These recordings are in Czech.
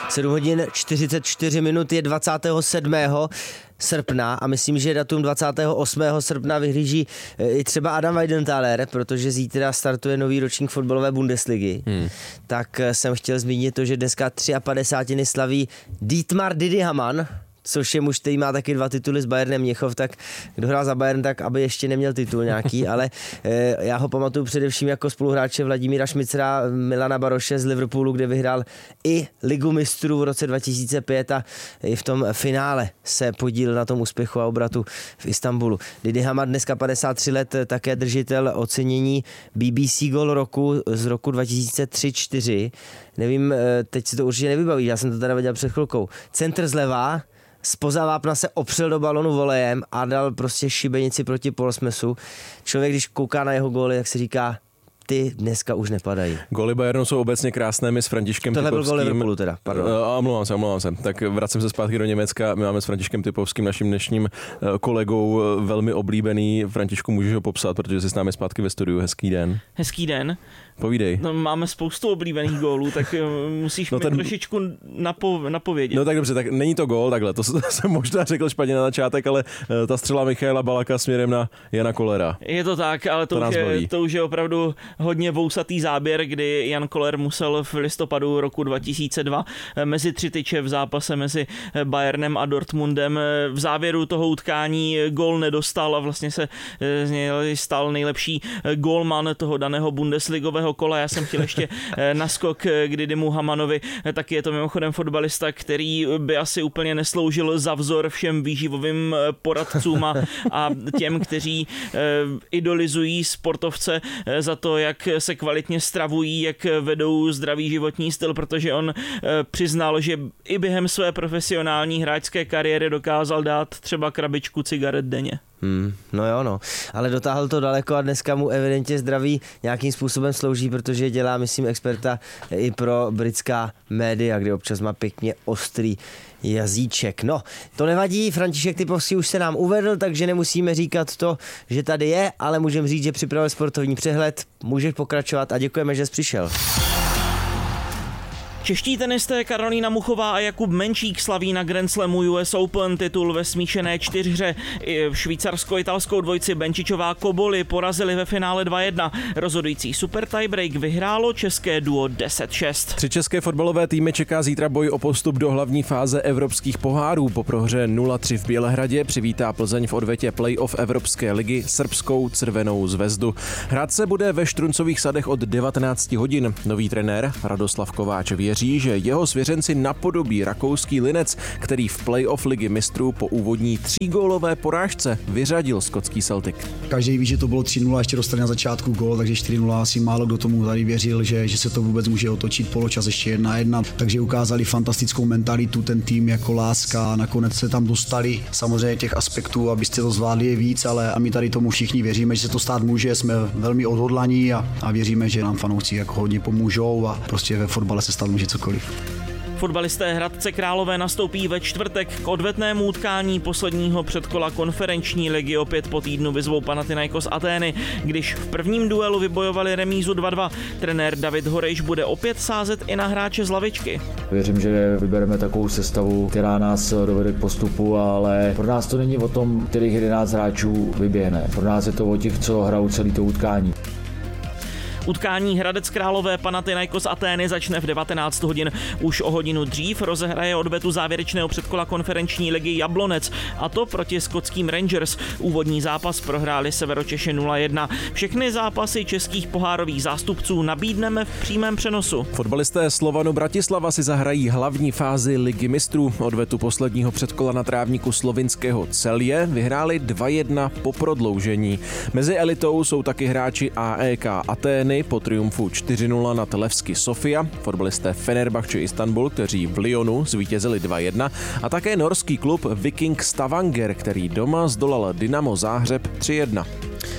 7 hodin 44 minut je 27. srpna a myslím, že datum 28. srpna vyhlíží i třeba Adam Weidenthaler, protože zítra startuje nový ročník fotbalové Bundesligy. Tak jsem chtěl zmínit to, že dneska 53. slaví Dietmar Didi Hamann, což je muž, který má taky 2 tituly s Bayernem Mnichov, tak kdo hrál za Bayern, tak aby ještě neměl titul nějaký, ale já ho pamatuju především jako spoluhráče Vladimíra Šmicera, Milana Baroše z Liverpoolu, kde vyhrál i Ligu mistrů v roce 2005 a i v tom finále se podílel na tom úspěchu a obratu v Istanbulu. Didi Hamann dneska 53 let, také držitel ocenění BBC Gol roku z roku 2003-2004. Nevím, teď si to určitě nevybaví, já jsem to teda viděl před chvilkou. Centr zleva, spoza vápna se opřel do balonu volejem a dal prostě šibenici proti Polsmesu. Člověk, když kouká na jeho góly, tak si říká, ty dneska už nepadají. Góly Bayernu jsou obecně krásné, my s Františkem Tohle Typovským. Tohle byl gól Liverpoolu teda, pardon. Omlouvám se. Tak vracím se zpátky do Německa. My máme s Františkem Typovským, naším dnešním kolegou, velmi oblíbený. Františku, můžeš ho popsat, protože jsi s námi zpátky ve studiu. Hezký den. Hezký den. Povídej. No, máme spoustu oblíbených gólů, tak musíš mi trošičku napovědět. No tak dobře, tak není to gól, takhle, to jsem možná řekl špatně na začátek, ale ta střela Michaela Balaka směrem na Jana Kollera. Je to tak, ale to už je opravdu hodně vousatý záběr, kdy Jan Koller musel v listopadu roku 2002 mezi 3 tyče v zápase mezi Bayernem a Dortmundem. V závěru toho utkání gól nedostal a vlastně se z něj stal nejlepší gólman toho daného bundesligového kola. Já jsem chtěl ještě naskok k Didimu Hamannovi, taky je to mimochodem fotbalista, který by asi úplně nesloužil za vzor všem výživovým poradcům a těm, kteří idolizují sportovce za to, jak se kvalitně stravují, jak vedou zdravý životní styl, protože on přiznal, že i během své profesionální hráčské kariéry dokázal dát třeba krabičku cigaret denně. No jo, no. Ale dotáhl to daleko a dneska mu evidentně zdraví nějakým způsobem slouží, protože dělá, myslím, experta i pro britská média, kde občas má pěkně ostrý jazyček. No, to nevadí, František Typovský už se nám uvedl, takže nemusíme říkat to, že tady je, ale můžeme říct, že připravil sportovní přehled. Můžeš pokračovat a děkujeme, že jsi přišel. Čeští tenisté Karolína Muchová a Jakub Menčík slaví na Grand Slamu US Open titul ve smíšené 4hře. Švýcarsko-italskou dvojici Benčičová Koboli porazili ve finále 2-1. Rozhodující super tiebreak vyhrálo české duo 10-6. 3 české fotbalové týmy čeká zítra boj o postup do hlavní fáze evropských pohárů. Po prohře 0-3 v Bělehradě přivítá Plzeň v odvetě playoff Evropské ligy srbskou Crvenou zvezdu. Hrát se bude ve Štruncových sadech od 19 hodin. Nový trenér Radoslav Kováč věří, že jeho svěřenci napodobí rakouský Linec, který v playoff ligy mistrů po úvodní 3gólové porážce vyřadil skotský Celtic. Každý ví, že to bylo 3-0, ještě dostali na začátku gól, takže 4-0 asi málo kdo tomu tady věřil, že se to vůbec může otočit, poločas ještě 1-1, takže ukázali fantastickou mentalitu, ten tým jako láska, nakonec se tam dostali, samozřejmě těch aspektů, abyste to zvládli je víc, ale a my tady tomu všichni věříme, že se to stát může, jsme velmi odhodlaní a věříme, že nám fanoušci jako hodně pomůžou a prostě ve fotbale se stát může cokoliv. Fotbalisté Hradce Králové nastoupí ve čtvrtek k odvetnému utkání posledního předkola konferenční ligy. Opět po týdnu vyzvou Panathinaikos Atény, když v prvním duelu vybojovali remízu 2-2. Trenér David Horejš bude opět sázet i na hráče z lavičky. Věřím, že vybereme takovou sestavu, která nás dovede k postupu, ale pro nás to není o tom, kterých 11 hráčů vyběhne. Pro nás je to o těch, co hrajou celý to utkání. Utkání Hradec Králové Panathinaikos Atény začne v 19 hodin. Už o hodinu dřív rozehraje odvetu závěrečného předkola konferenční ligy Jablonec, a to proti skotským Rangers. Úvodní zápas prohráli Severočeši 0-1. Všechny zápasy českých pohárových zástupců nabídneme v přímém přenosu. Fotbalisté Slovanu Bratislava si zahrají hlavní fázi ligy mistrů. Odvetu posledního předkola na trávníku slovinského Celje vyhráli 2-1 po prodloužení. Mezi elitou jsou taky hráči AEK Atény po triumfu 4-0 nad Levski Sofia, fotbalisté Fenerbahce Istanbul, kteří v Lyonu zvítězili 2-1, a také norský klub Viking Stavanger, který doma zdolal Dynamo Záhřeb 3-1.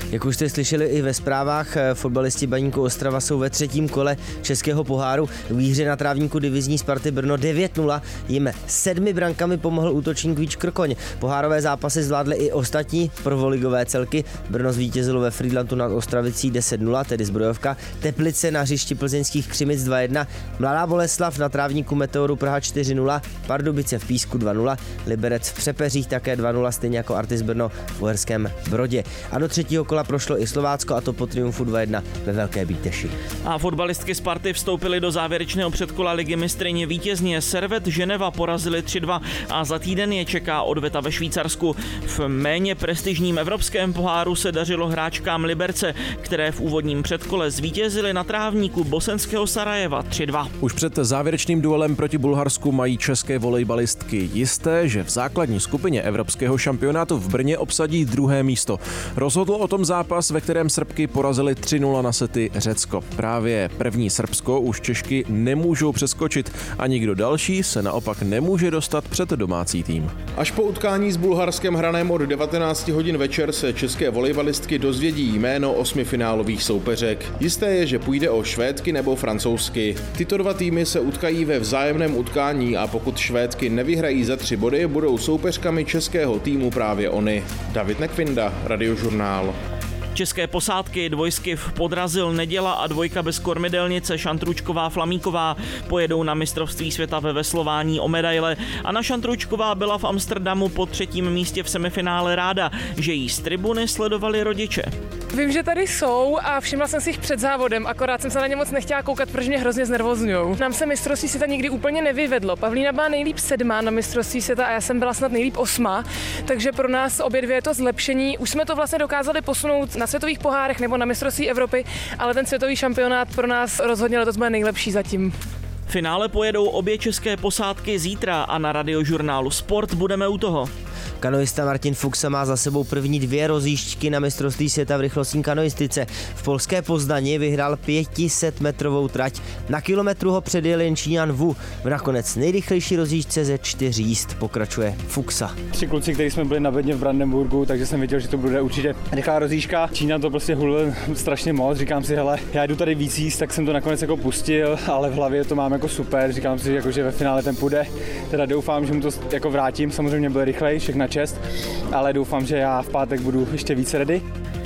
Jak už jste slyšeli i ve zprávách, fotbalisti Baníku Ostrava jsou ve 3. kole českého poháru. V výhře na trávníku divizní Sparty Brno 9-0 jim 7 brankami pomohl útočník Víč Krkoň. Pohárové zápasy zvládly i ostatní prvoligové celky. Brno zvítězilo ve Frýdlantu nad Ostravicí 10-0, tedy zbrojovka. Teplice na hřišti plzeňských Křimic 2-1. Mladá Boleslav na trávníku Meteoru Praha 4-0. Pardubice v Písku 2-0. Liberec v Přepeřích také 2-0, stejně jako Artis Brno v Uherském Brodě. A do 3. kola prošlo i Slovácko, a to po triumfu 2-1 ve Velké Bíteši. A fotbalistky Sparty vstoupily do závěrečného předkola Ligy mistryň vítězně. Servet Ženeva porazili 3-2 a za týden je čeká odveta ve Švýcarsku. V méně prestižním evropském poháru se dařilo hráčkám Liberce, které v úvodním předkole zvítězily na trávníku bosenského Sarajeva 3-2. Už před závěrečným duelem proti Bulharsku mají české volejbalistky jisté, že v základní skupině evropského šampionátu v Brně obsadí 2. místo. Rozhodl o tom zápas, ve kterém Srbky porazili 3-0 na sety Řecko. Právě první Srbsko už Češky nemůžou přeskočit a nikdo další se naopak nemůže dostat před domácí tým. Až po utkání s Bulharskem hraném od 19 hodin večer se české volejbalistky dozvědí jméno 8 finálových soupeřek. Jisté je, že půjde o Švédky nebo Francouzsky. Tyto 2 týmy se utkají ve vzájemném utkání a pokud Švédky nevyhrají za 3 body, budou soupeřkami českého týmu právě oni. David Nekvinda, Radiožurnál. České posádky dvojsky v Podrazil Neděla a dvojka bez kormidelnice Šantručková Flamíková pojedou na mistrovství světa ve veslování o medaile a na Šantručková byla v Amsterdamu po 3. místě v semifinále ráda, že jí z tribuny sledovali rodiče. Vím, že tady jsou a všimla jsem si jich před závodem, akorát jsem se na ně moc nechtěla koukat, protože mě hrozně znervozňujou. Nám se mistrovství světa nikdy úplně nevyvedlo. Pavlína byla nejlíp 7. na mistrovství světa a já jsem byla snad nejlíp 8. Takže pro nás obě dvě je to zlepšení. Už jsme to vlastně dokázali posunout na světových pohárech nebo na mistrovství Evropy, ale ten světový šampionát pro nás rozhodně letos bude nejlepší zatím. V finále pojedou obě české posádky zítra a na Radiožurnálu Sport budeme u toho. Kanoista Martin Fuchsa má za sebou první 2 rozjížďky na mistrovství světa v rychlostní kanoistice. V polské Poznani vyhrál 500-metrovou trať. Na kilometru ho předjel jen Číňan Wu. V nakonec nejrychlejší rozjížďce ze 4 jízd, pokračuje Fuchsa. 3 kluci, kteří jsme byli na bedně v Brandenburgu, takže jsem věděl, že to bude určitě rychlá rozjížďka. Číňan to prostě hulil strašně moc. Říkám si, hele, já jdu tady víc jíst, tak jsem to nakonec jako pustil, ale v hlavě to mám jako super. Říkám si, jako, že ve finále ten půjde. Teda doufám, že mu to jako vrátím. Samozřejmě byl rychlej, všechna čest, ale doufám, že já v pátek budu ještě více ready.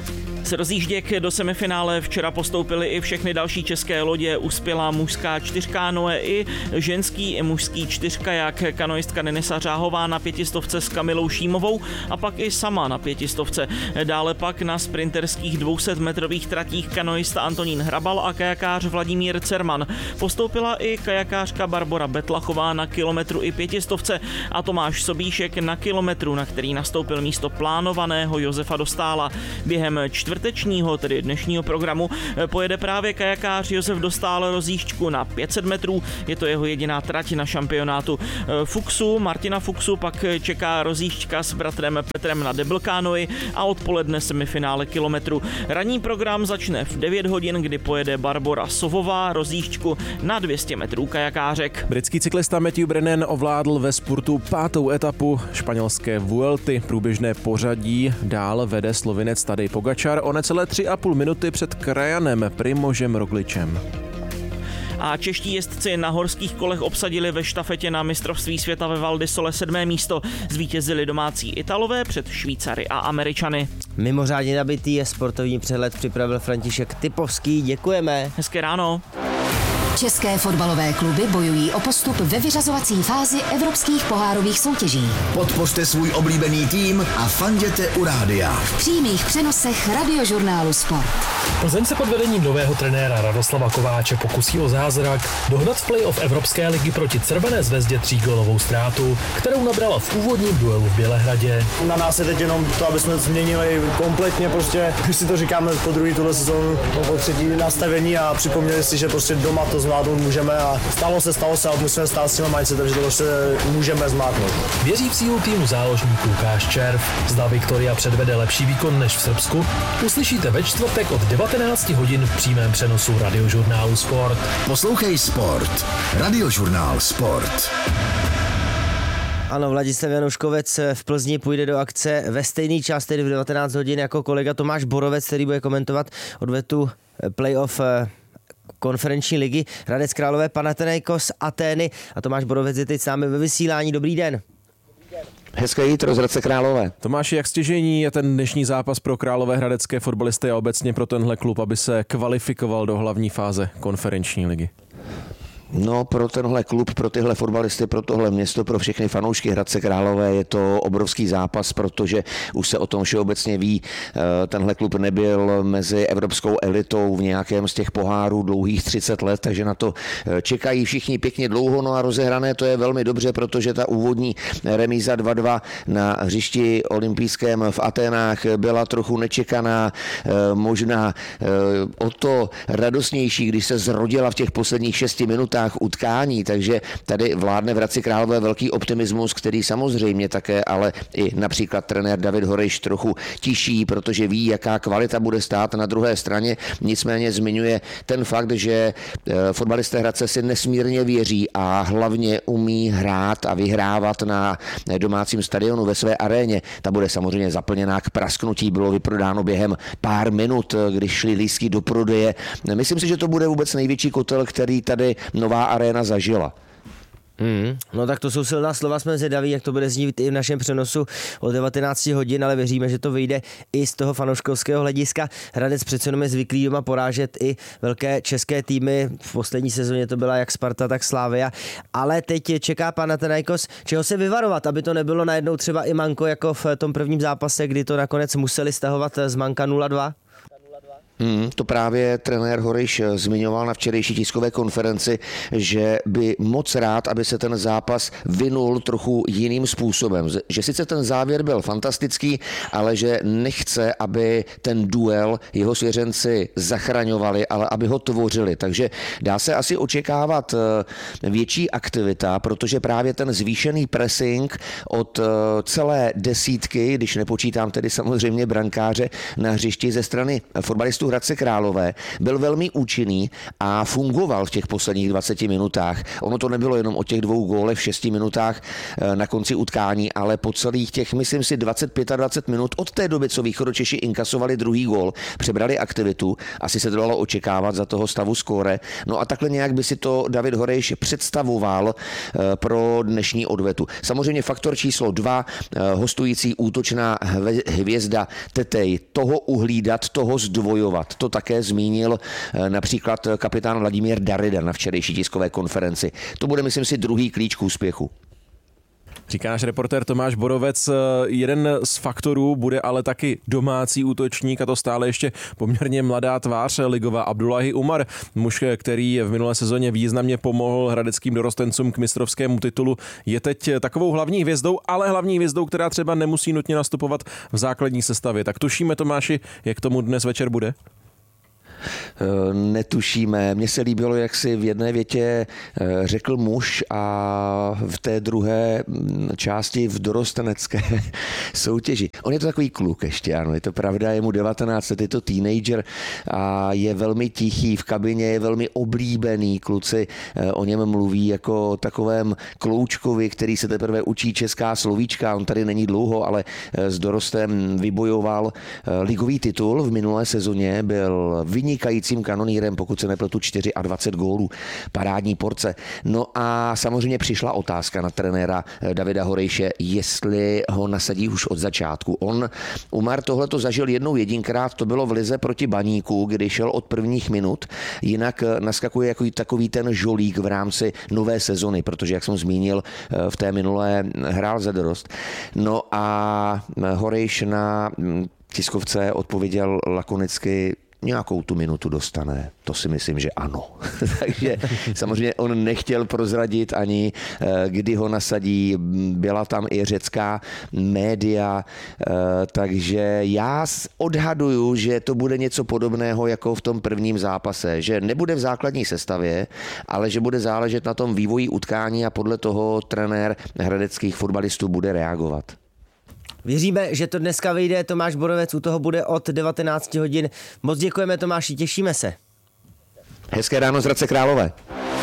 Z rozjížděk do semifinále včera postoupily i všechny další české lodě. Uspěla mužská 4kanoe i ženský i mužský 4kajak. Kanoistka Denisa Řáhová na 500 s Kamilou Šímovou a pak i sama na 500. Dále pak na sprinterských 200-metrových tratích kanoista Antonín Hrabal a kajakář Vladimír Cerman. Postoupila i kajakářka Barbora Betlachová na kilometru i 500 a Tomáš Sobíšek na kilometru, na který nastoupil místo plánovaného Josefa Dostála. Během čtvrtečního, tedy dnešního programu, pojede právě kajakář Josef Dostál rozjížďku na 500 metrů, je to jeho jediná trať na šampionátu. Martina Fuchsu pak čeká rozjížďka s bratrem Petrem na double canoe a odpoledne semifinále kilometru. Ranní program začne v 9 hodin, kdy pojede Barbora Sovová rozjížďku na 200 metrů kajakářek. Britský cyklista Matthew Brennan ovládl ve spurtu 5. etapu španělské Vuelty. Průběžné pořadí dál vede Slovinec Tadej Pogačar o necelé 3,5 minuty před krajanem Primožem Rogličem. A čeští jezdci na horských kolech obsadili ve štafetě na mistrovství světa ve Val di Sole 7. místo. Zvítězili domácí Italové před Švýcary a Američany. Mimořádně nabitý je sportovní přehled připravil František Typovský. Děkujeme. Hezké ráno. České fotbalové kluby bojují o postup ve vyřazovací fázi evropských pohárových soutěží. Podpořte svůj oblíbený tým a fanděte u rádia. V přímých přenosech Radiožurnálu Sport. Plzeň se pod vedením nového trenéra Radoslava Kováče pokusí o zázrak dohnat v playoff Evropské ligy proti Červené Zvezdě 3gólovou ztrátu, kterou nabrala v úvodním duelu v Bělehradě. Na nás je teď jenom to, aby jsme změnili kompletně, prostě, když si to říkáme po druhý tuhle sezónu, po třetí nastavení a připomněli si, že prostě doma to zvládnout můžeme a stalo se a musíme stát s těma mindsetem, že to prostě můžeme zmátnout. Věří v sílu týmu záložník Lukáš Červ. Zda Viktoria předvede lepší výkon než v Srbsku, uslyšíte ve čtvrtek od 19 hodin v přímém přenosu Radiožurnálu Sport. Poslouchej Sport. Radiožurnál Sport. Ano, Vladislav Janouškovec v Plzni půjde do akce ve stejný čas, tedy v 19 hodin, jako kolega Tomáš Borovec, který bude komentovat odvetu playoff konferenční ligy Hradec Králové, Panathinaikos Atény, a Tomáš Borovec je teď s námi ve vysílání. Dobrý den. Hezké jítro z Hradce Králové. Tomáši, jak stěžejní je ten dnešní zápas pro králové hradecké fotbalisty a obecně pro tenhle klub, aby se kvalifikoval do hlavní fáze konferenční ligy? No, pro tenhle klub, pro tyhle fotbalisty, pro tohle město, pro všechny fanoušky Hradce Králové je to obrovský zápas, protože už se o tom všeobecně ví. Tenhle klub nebyl mezi evropskou elitou v nějakém z těch pohárů dlouhých 30 let, takže na to čekají všichni pěkně dlouho. No a rozehrané to je velmi dobře, protože ta úvodní remíza 2-2 na hřišti olympijském v Aténách byla trochu nečekaná, možná o to radostnější, když se zrodila v těch posledních 6 minutách utkání, takže tady vládne v Hradci Králové velký optimismus, který samozřejmě také, ale i například trenér David Horejš trochu tiší, protože ví, jaká kvalita bude stát na druhé straně. Nicméně zmiňuje ten fakt, že fotbalisté Hradce si nesmírně věří a hlavně umí hrát a vyhrávat na domácím stadionu ve své aréně. Ta bude samozřejmě zaplněná k prasknutí, bylo vyprodáno během pár minut, když šli lístky do prodeje. Myslím si, že to bude vůbec největší kotel, který tady nová aréna zažila. No tak to jsou silná slova, jsme zvědaví, jak to bude znít i v našem přenosu od 19 hodin, ale věříme, že to vyjde i z toho fanouškovského hlediska. Hradec přece jenom je zvyklý doma porážet i velké české týmy. V poslední sezóně to byla jak Sparta, tak Slavia, ale teď čeká Panathinaikos, čeho se vyvarovat, aby to nebylo najednou třeba i manko jako v tom prvním zápase, kdy to nakonec museli stahovat z manka 0-2. To právě trenér Horejš zmiňoval na včerejší tiskové konferenci, že by moc rád, aby se ten zápas vinul trochu jiným způsobem. Že sice ten závěr byl fantastický, ale že nechce, aby ten duel jeho svěřenci zachraňovali, ale aby ho tvořili. Takže dá se asi očekávat větší aktivita, protože právě ten zvýšený pressing od celé desítky, když nepočítám tedy samozřejmě brankáře na hřišti ze strany fotbalistů Hradce Králové, byl velmi účinný a fungoval v těch posledních 20 minutách. Ono to nebylo jenom o těch 2 gólech v 6 minutách na konci utkání, ale po celých těch, myslím si, 25 minut od té doby, co Východočeši inkasovali druhý gól, přebrali aktivitu, asi se to dalo očekávat za toho stavu skóre. No a takhle nějak by si to David Horejš představoval pro dnešní odvetu. Samozřejmě faktor číslo 2, hostující útočná hvězda Tetej, toho uhlídat, toho zdvojovat. To také zmínil například kapitán Vladimír Darida na včerejší tiskové konferenci. To bude, myslím si, druhý klíč k úspěchu. Říká náš reportér Tomáš Borovec. Jeden z faktorů bude ale taky domácí útočník, a to stále ještě poměrně mladá tvář ligova Abdullahi Umar, muž, který v minulé sezóně významně pomohl hradeckým dorostencům k mistrovskému titulu. Je teď takovou hlavní hvězdou, ale hlavní hvězdou, která třeba nemusí nutně nastupovat v základní sestavě. Tak tušíme, Tomáši, jak tomu dnes večer bude? Netušíme. Mně se líbilo, jak si v jedné větě řekl muž a v té druhé části v dorostenecké soutěži. On je to takový kluk ještě, ano, je to pravda, je mu 19 let, je to teenager a je velmi tichý v kabině, je velmi oblíbený. Kluci o něm mluví jako takovém kloučkovi, který se teprve učí česká slovíčka. On tady není dlouho, ale s dorostem vybojoval ligový titul v minulé sezóně, byl vynikajícím kanonýrem, pokud se nepletu 24 gólů, parádní porce. No a samozřejmě přišla otázka na trenéra Davida Horejše, jestli ho nasadí už od začátku. Umar tohleto zažil jedinkrát, to bylo v lize proti Baníku, kdy šel od prvních minut, jinak naskakuje jako takový ten žolík v rámci nové sezony, protože, jak jsem zmínil, v té minulé hrál za dorost. No a Horejš na tiskovce odpověděl lakonicky, nějakou tu minutu dostane. To si myslím, že ano. Takže samozřejmě on nechtěl prozradit ani, kdy ho nasadí. Byla tam i řecká média, takže já odhaduju, že to bude něco podobného jako v tom prvním zápase, že nebude v základní sestavě, ale že bude záležet na tom vývoji utkání a podle toho trenér hradeckých fotbalistů bude reagovat. Věříme, že to dneska vyjde. Tomáš Borovec u toho bude od 19 hodin. Moc děkujeme, Tomáši, těšíme se. Hezké ráno z Hradce Králové.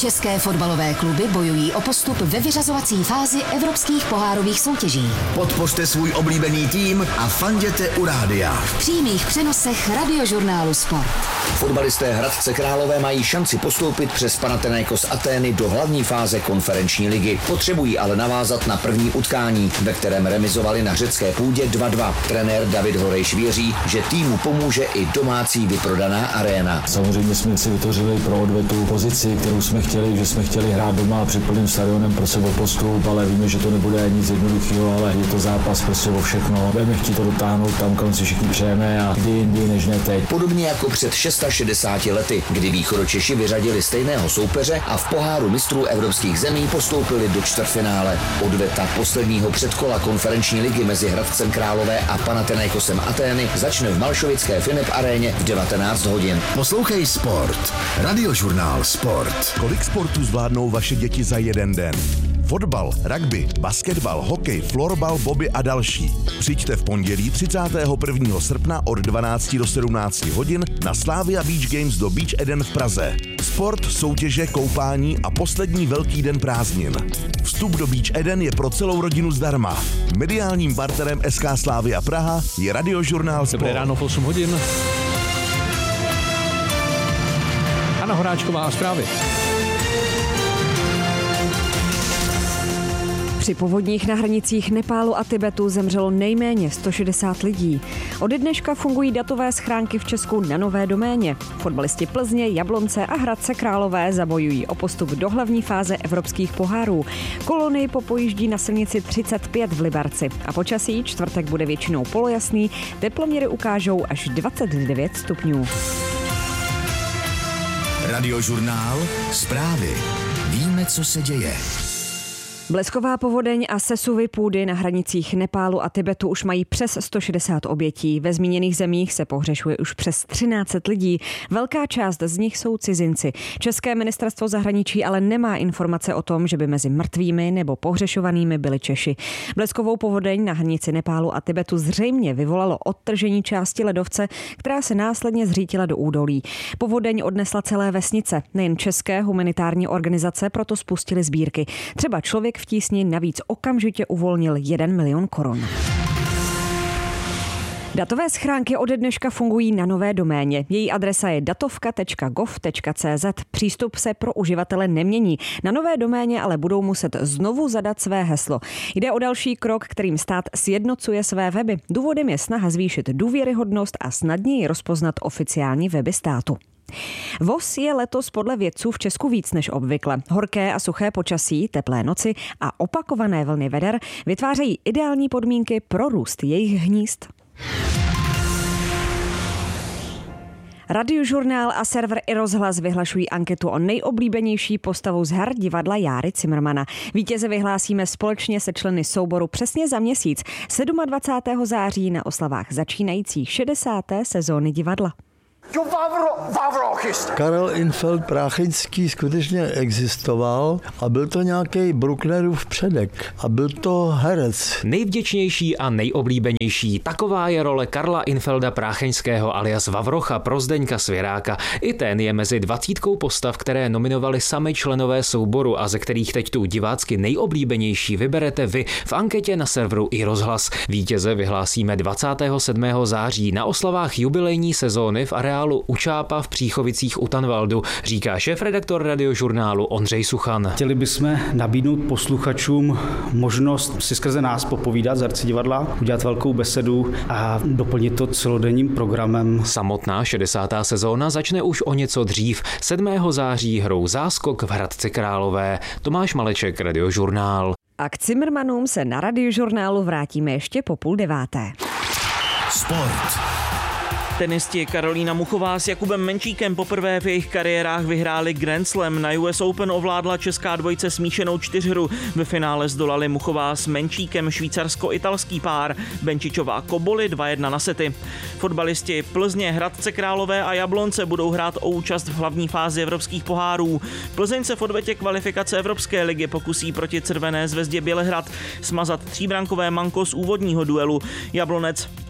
České fotbalové kluby bojují o postup ve vyřazovací fázi evropských pohárových soutěží. Podpořte svůj oblíbený tým a fanděte u rádia. V přímých přenosech Radiožurnálu Sport. Fotbalisté Hradce Králové mají šanci postoupit přes Panathinaikos Atény do hlavní fáze konferenční ligy. Potřebují ale navázat na první utkání, ve kterém remizovali na řecké půdě 2-2. Trenér David Horejš věří, že týmu pomůže i domácí vyprodaná aréna. Samozřejmě jsme si vytvořili pro odvetu pozici, kterou jsme chtěli, že jsme chtěli hrát doma před plným stadionem pro sebe postup, ale víme, že to nebude nic jednoduchého, ale je to zápas prostě o všechno. Budeme chtít to dotáhnout tam, kam si všichni přejeme a kdy jindy než ne teď. Podobně jako před 660 lety, kdy Východočeši vyřadili stejného soupeře a v poháru mistrů evropských zemí postoupili do čtvrtfinále. Odveta posledního předkola konferenční ligy mezi Hradcem Králové a Panathinaikosem Atény začne v malšovické Finep aréně v 19 hodin. Poslouchej Sport. Radiožurnál Sport. Kolik sportů zvládnou vaše děti za jeden den? Fotbal, rugby, basketbal, hokej, florbal, bobby a další. Přijďte v pondělí 31. srpna od 12 do 17 hodin na Slavia Beach Games do Beach Eden v Praze. Sport, soutěže, koupání a poslední velký den prázdnin. Vstup do Beach Eden je pro celou rodinu zdarma. Mediálním partnerem SK Slavia Praha je Radiožurnál Sport. Dobré ráno v 8 hodin. Anna Horáčková a zprávy. Při povodních na hranicích Nepálu a Tibetu zemřelo nejméně 160 lidí. Ode dneška fungují datové schránky v Česku na nové doméně. Fotbalisti Plzně, Jablonce a Hradce Králové zabojují o postup do hlavní fáze evropských pohárů. Kolony popojíždí na silnici 35 v Liberci a počasí čtvrtek bude většinou polojasný, teploměry ukážou až 29 stupňů. Radiožurnál Zprávy. Víme, co se děje. Blesková povodeň a sesuvy půdy na hranicích Nepálu a Tibetu už mají přes 160 obětí. Ve zmíněných zemích se pohřešuje už přes 1300 lidí. Velká část z nich jsou cizinci. České ministerstvo zahraničí ale nemá informace o tom, že by mezi mrtvými nebo pohřešovanými byli Češi. Bleskovou povodeň na hranici Nepálu a Tibetu zřejmě vyvolalo odtržení části ledovce, která se následně zřítila do údolí. Povodeň odnesla celé vesnice. Nejen české humanitární organizace proto spustily sbírky. Třeba Člověk v tísni navíc okamžitě uvolnil 1 milion korun. Datové schránky ode dneška fungují na nové doméně. Její adresa je datovka.gov.cz. Přístup se pro uživatele nemění. Na nové doméně ale budou muset znovu zadat své heslo. Jde o další krok, kterým stát sjednocuje své weby. Důvodem je snaha zvýšit důvěryhodnost a snadněji rozpoznat oficiální weby státu. Voz je letos podle vědců v Česku víc než obvykle. Horké a suché počasí, teplé noci a opakované vlny veder vytvářejí ideální podmínky pro růst jejich hnízd. Radiožurnál a server iRozhlas vyhlašují anketu o nejoblíbenější postavu z her divadla Járy Cimrmana. Vítěze vyhlásíme společně se členy souboru přesně za měsíc, 27. září na oslavách začínající 60. sezóny divadla. Karel Infeld Prácheňský skutečně existoval a byl to nějaký Brucknerův předek a byl to herec. Nejvděčnější a nejoblíbenější, taková je role Karla Infelda Prácheňského alias Vavrocha pro Zdeňka Svěráka. I ten je mezi 20 postav, které nominovali sami členové souboru a ze kterých teď tu divácky nejoblíbenější vyberete vy v anketě na serveru iRozhlas. Vítěze vyhlásíme 27. září na oslavách jubilejní sezóny v areálu u Čápa v Příchovicích u Tanvaldu, říká šéfredaktor Radiožurnálu Ondřej Suchan. Chtěli bychom nabídnout posluchačům možnost si skrze nás popovídat z herci divadla, udělat velkou besedu a doplnit to celodenním programem. Samotná 60. sezóna začne už o něco dřív. 7. září hrou Záskok v Hradci Králové. Tomáš Maleček, Radiožurnál. A k Cimrmanům se na Radiožurnálu vrátíme ještě po 8:30. Sport. Tenisti Karolína Muchová s Jakubem Menčíkem poprvé v jejich kariérách vyhráli Grand Slam. Na US Open ovládla česká dvojice smíšenou čtyřhru. Ve finále zdolali Muchová s Menčíkem švýcarsko-italský pár. Benčičová Koboli 2-1 na sety. Fotbalisti Plzně, Hradce Králové a Jablonce budou hrát o účast v hlavní fázi evropských pohárů. Plzeň se v odvetě kvalifikace Evropské ligy pokusí proti Červené Zvezdě Bělehrad smazat tříbrankové manko z úvodního duelu. Jablonec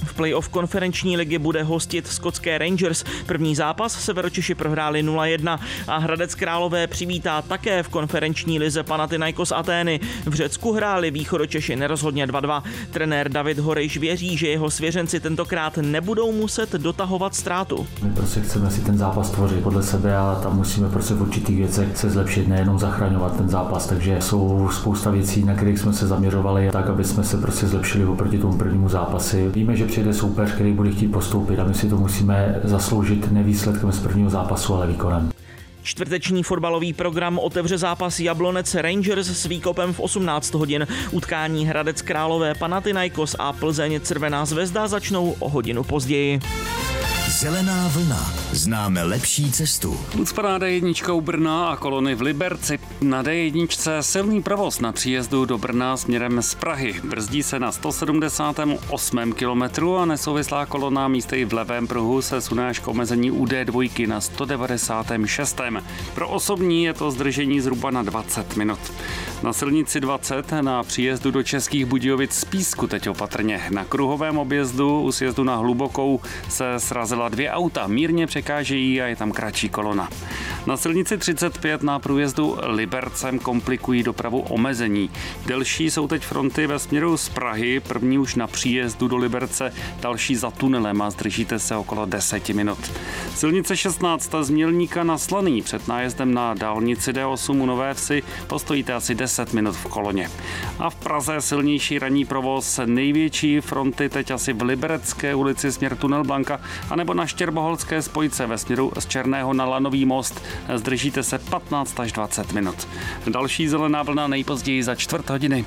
V playoff konferenční ligy bude hostit skotské Rangers. První zápas Severočeši prohráli 0-1 a Hradec Králové přivítá také v konferenční lize Panathinaikos Atény. V Řecku hráli Východočeši nerozhodně 2-2. Trenér David Horejš věří, že jeho svěřenci tentokrát nebudou muset dotahovat ztrátu. My prostě chceme si ten zápas tvořit podle sebe a tam musíme prostě v určitých věcech se zlepšit, nejenom zachraňovat ten zápas, takže jsou spousta věcí, na kterých jsme se zaměřovali tak, aby jsme se prostě zlepšili oproti tomu prvnímu zápasi. Víme, že přijde soupeř, který bude chtít postoupit a my si to musíme zasloužit ne výsledkem z prvního zápasu, ale výkonem. Čtvrteční fotbalový program otevře zápas Jablonec Rangers s výkopem v 18 hodin. Utkání Hradec Králové Panathinaikos a Plzeň Červená Zvezda začnou o hodinu později. Zelená vlna. Známe lepší cestu. Ucpaná D1 Brna a kolony v Liberci. Na D1 silný provoz na příjezdu do Brna směrem z Prahy. Brzdí se na 178. kilometru a nesouvislá kolona místy v levém pruhu se sune až k omezení u D2 na 196. Pro osobní je to zdržení zhruba na 20 minut. Na silnici 20 na příjezdu do Českých Budějovic z Písku teď opatrně. Na kruhovém objezdu u sjezdu na Hlubokou se srazila 2 auta, mírně překážejí a je tam kratší kolona. Na silnici 35 na průjezdu Libercem komplikují dopravu omezení. Delší jsou teď fronty ve směru z Prahy, první už na příjezdu do Liberce, další za tunelem a zdržíte se okolo 10 minut. Silnice 16 z Mělníka na Slaný před nájezdem na dálnici D8 u Nové Vsi postojíte asi 10 minut v koloně. A v Praze silnější ranní provoz, největší fronty teď asi v Liberecké ulici směr Tunel Blanka anebo na Štěrboholské spojce ve směru z Černého na Lanový most. Zdržíte se 15 až 20 minut. Další zelená vlna nejpozději za čtvrt hodiny.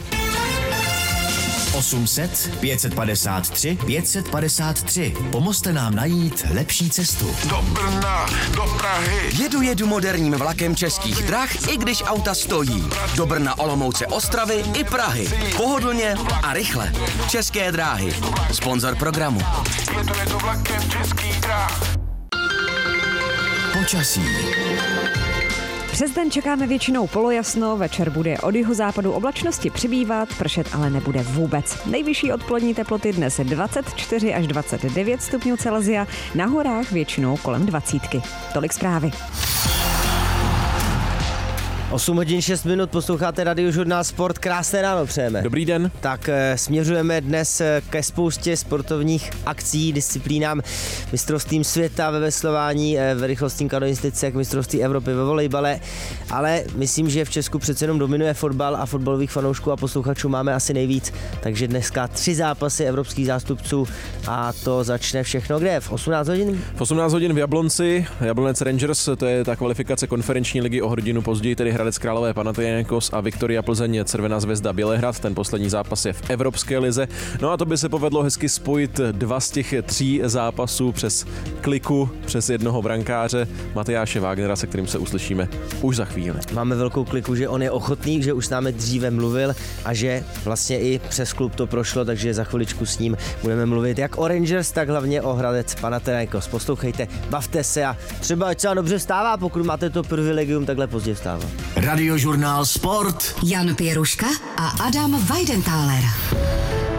800 553 553. Pomozte nám najít lepší cestu. Do Brna, do Prahy. Jedu moderním vlakem Českých drah, i když auta stojí. Do Brna, Olomouce, Ostravy i Prahy. Pohodlně a rychle. České dráhy. Sponzor programu. Jedu vlakem Českých drah. Počasí. Přes den čekáme většinou polojasno, večer bude od jihozápadu oblačnosti přibývat, pršet ale nebude vůbec. Nejvyšší odpolední teploty dnes 24 až 29 stupňů Celsia, na horách většinou kolem 20. Tolik zprávy. 8 hodin 6 minut, posloucháte Radiožurnál Sport, krásné ráno přejeme. Dobrý den. Tak směřujeme dnes ke spoustě sportovních akcí, disciplínám, mistrovstvím světa ve veslování, v rychlostním kanoistice, k mistrovství Evropy ve volejbale, ale myslím, že v Česku přece jenom dominuje fotbal a fotbalových fanoušků a posluchačů máme asi nejvíc, takže dneska 3 zápasy evropských zástupců a to začne všechno kde? V 18 hodin? V 18 hodin v Jablonci, Jablonec Rangers, to je ta kvalifikace konferenční ligy, o hodinu později tedy Hradec Králové Panathinaikos a Viktoria Plzeň Červená Zvezda Bělehrad. Ten poslední zápas je v Evropské lize. No a to by se povedlo hezky spojit 2 z těch 3 zápasů přes kliku, přes jednoho brankáře Matyáše Wagnera, se kterým se uslyšíme už za chvíli. Máme velkou kliku, že on je ochotný, že už s námi dříve mluvil a že vlastně i přes klub to prošlo, takže za chviličku s ním budeme mluvit jak o Rangers, tak hlavně o Hradec Panathinaikos. Poslouchejte, bavte se a třeba ať se vám dobře vstává, pokud máte to privilegium takhle pozdě vstávat. Radiožurnál Sport. Jan Pěruška a Adam Weidenthaler.